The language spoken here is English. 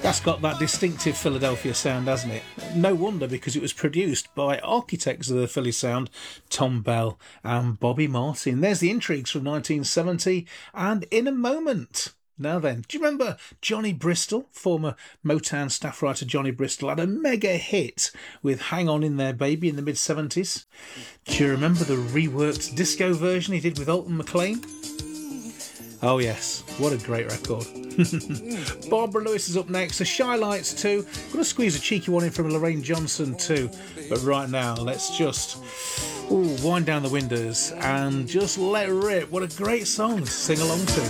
That's got that distinctive Philadelphia sound, hasn't it? No wonder, because it was produced by architects of the Philly sound, Tom Bell and Bobby Martin. There's the Intrigues from 1970, and In a Moment. Now then, do you remember Johnny Bristol? Former Motown staff writer Johnny Bristol had a mega hit with Hang On In There Baby in the mid-70s. Do you remember the reworked disco version he did with Alton McClain? Oh yes, what a great record. Barbara Lewis is up next, the Shy Lights too. I'm going to squeeze a cheeky one in from Lorraine Johnson too. But right now, let's just wind down the windows and just let rip. What a great song to sing along to.